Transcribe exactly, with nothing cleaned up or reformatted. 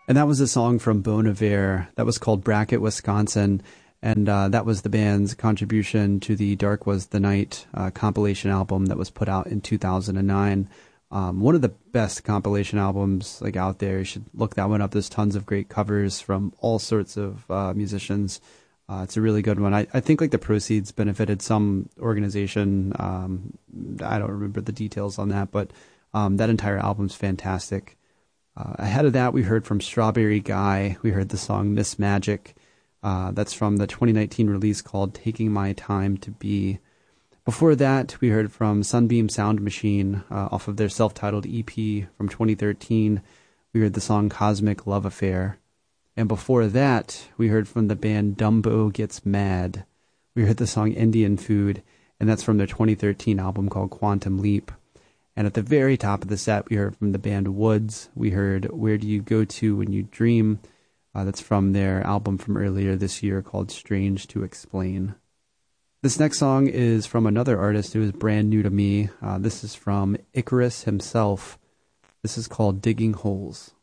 And that was a song from Bon Iver that was called Bracket, Wisconsin. And uh, that was the band's contribution to the Dark Was the Night uh, compilation album that was put out in two thousand nine. Um, one of the best compilation albums like out there. You should look that one up. There's tons of great covers from all sorts of uh, musicians. Uh, it's a really good one. I, I think like the proceeds benefited some organization. Um, I don't remember the details on that, but um, that entire album's fantastic. Uh, ahead of that, we heard from Strawberry Guy. We heard the song Miss Magic. Uh, that's from the twenty nineteen release called Taking My Time to Be. Before that, we heard from Sunbeam Sound Machine uh, off of their self-titled E P from twenty thirteen. We heard the song Cosmic Love Affair. And before that, we heard from the band Dumbo Gets Mad. We heard the song Indian Food, and that's from their twenty thirteen album called Quantum Leap. And at the very top of the set, we heard from the band Woods. We heard Where Do You Go To When You Dream? Uh, that's from their album from earlier this year called Strange to Explain. This next song is from another artist who is brand new to me. Uh, this is from Icarus himself. This is called Digging Holes.